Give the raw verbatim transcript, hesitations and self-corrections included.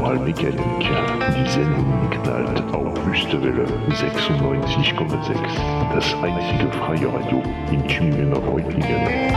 Metallmechaniker. Die Sendung knallt auf Wüstewelle sechsundneunzig Komma sechs. Das einzige freie Radio in Tübingen-Reutlingen.